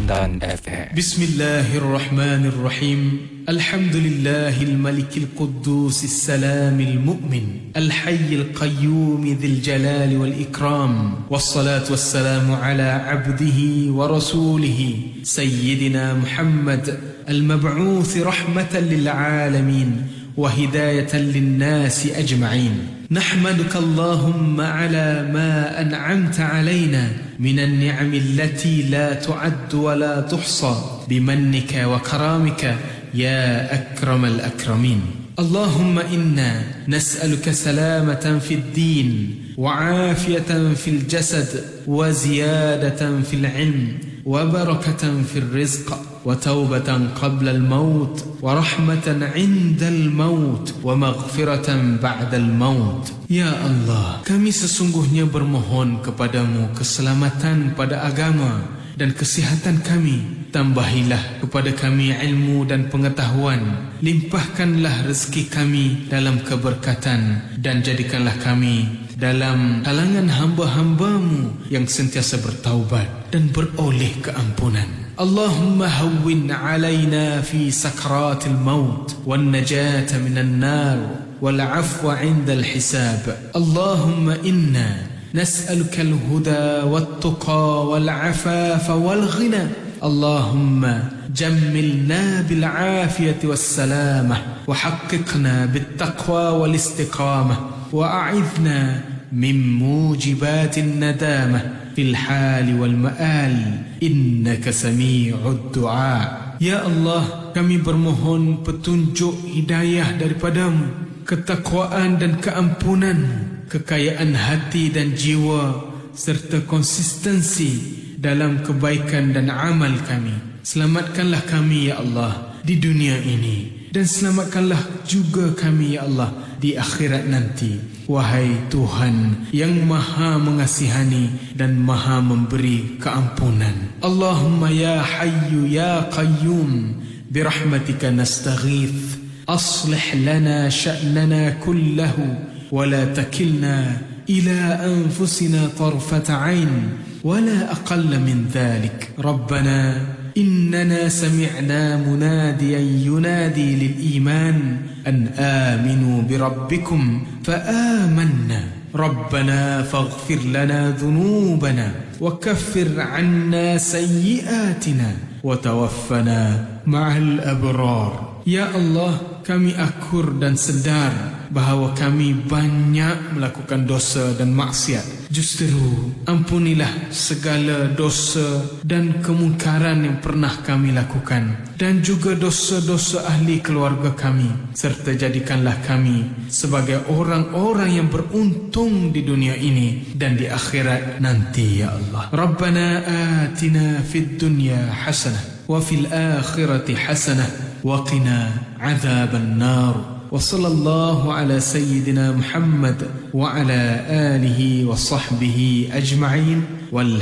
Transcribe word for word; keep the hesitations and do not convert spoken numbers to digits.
Pandan F M. Bismillahirrahmanirrahim. Alhamdulillahil malikil quddusis salamil mu'min al-hayyil qayyum dzil jalali wal ikram. Wassalatu wassalamu ala abdihi wa rasulihi sayyidina Muhammad al-mab'uth rahmatan lil alamin wa hidayatan lin nasi ajma'in. نحمدك اللهم على ما أنعمت علينا من النعم التي لا تعد ولا تحصى بمنك وكرامك يا أكرم الأكرمين. اللهم إنا نسألك سلامة في الدين وعافية في الجسد وزيادة في العلم وبركة في الرزق وتوبة قبل الموت ورحمة عند الموت ومغفرة بعد الموت. Ya Allah, kami sesungguhnya bermohon kepadamu keselamatan pada agama dan kesihatan kami. Tambahilah kepada kami ilmu dan pengetahuan. Limpahkanlah rezeki kami dalam keberkatan dan jadikanlah kami dalam kalangan hamba-hambamu yang sentiasa bertaubat dan beroleh keampunan. Allahumma hawwin alaina fi sakratil maut wan najata minan nar wal afwa 'inda al hisab. Allahumma inna nas'aluka al huda wat tuqa wal afafa wal ghina. Allahumma jammilna bil afiyati was salamah wa haqqiqna bit taqwa wal istiqamah wa a'idhna min mujibatin nadamah fil hali wal ma'al innaka sami'ud du'a. Ya Allah, kami bermohon petunjuk hidayah daripadamu, ketakwaan dan keampunan, kekayaan hati dan jiwa serta konsistensi dalam kebaikan dan amal kami. Selamatkanlah kami ya Allah di dunia ini dan selamatkanlah juga kami ya Allah di akhirat nanti. Wahai Tuhan yang maha mengasihani dan maha memberi keampunan. Allahumma ya hayyu ya qayyum birahmatika nastaghith aslih lana sya'nana kullahu wa la takilna ila anfusina tarfata 'ain ولا أقل من ذلك. ربنا إننا سمعنا مناديا ينادي للإيمان أن آمنوا بربكم فآمنا. ربنا فاغفر لنا ذنوبنا وكفر عنا سيئاتنا وتوفنا مع الأبرار. Ya Allah, kami akur dan sedar bahawa kami banyak melakukan dosa dan maksiat. Justru ampunilah segala dosa dan kemungkaran yang pernah kami lakukan dan juga dosa-dosa ahli keluarga kami, serta jadikanlah kami sebagai orang-orang yang beruntung di dunia ini dan di akhirat nanti ya Allah. Rabbana atina fid dunya hasanah wa fil akhirati hasanah وقنا عذاب النار. وصلى الله على سيدنا محمد وعلى آله وصحبه أجمعين.